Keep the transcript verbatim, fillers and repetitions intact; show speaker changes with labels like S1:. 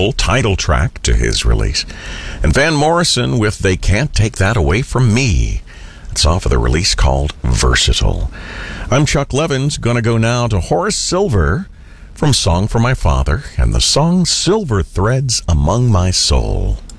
S1: wonderful title track to his release. And Van Morrison with They Can't Take That Away From Me. It's off of the release called Versatile. I'm Chuck Levins, going to go now to Horace Silver from Song for My Father and the song Silver Threads Among My Soul.